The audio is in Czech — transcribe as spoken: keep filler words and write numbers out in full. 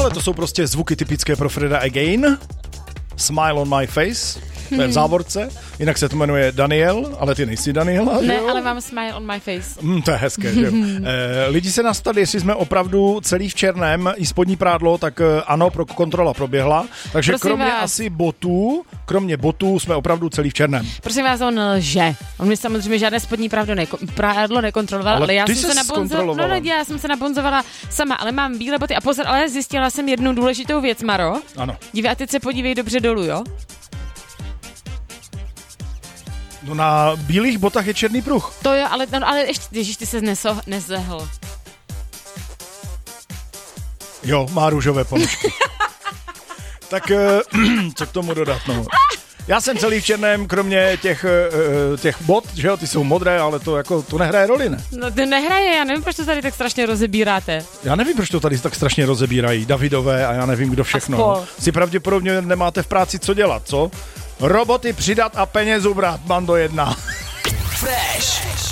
ale to jsou prostě zvuky typické pro Freda Again. Smile on my face. To je v závorce, jinak se to jmenuje Daniel, ale ty nejsi Daniela, Ne, jo? ale mám smile on my face. Mm, to je hezké, že jo. E, lidi se nás ptali, jestli jsme opravdu celý v černém, i spodní prádlo, tak ano, pro kontrola proběhla. Takže Prosím kromě vás. asi botů, kromě botů jsme opravdu celý v černém. Prosím vás, on lže. On mi samozřejmě žádné spodní pravdo neko- prádlo nekontroloval, Ale ale, já ty jsem ses se nabonzovala. zkontrolovala. No, ne, já jsem se nabonzovala sama, ale mám bílé boty. A pozor, ale zjistila jsem jednu důležitou věc, Maro. Ano. Dívej, a teď se podívej dobře dolů, jo? No na bílých botách je černý pruh. To jo, ale, no, ale ještě, ježiš, ty se neso, nezehl. Jo, má růžové ponožky. Tak eh, co k tomu dodat, no. Já jsem celý v černém, kromě těch, eh, těch bot, že jo, ty jsou modré, ale to jako, to nehraje roli, ne? No to nehraje, já nevím, proč to tady tak strašně rozebíráte. Já nevím, proč to tady tak strašně rozebírají, Davidové a já nevím, kdo všechno. A spol. Si pravděpodobně nemáte v práci co dělat, co? Roboty přidat a peněz ubrat, bando jedna. Fresh.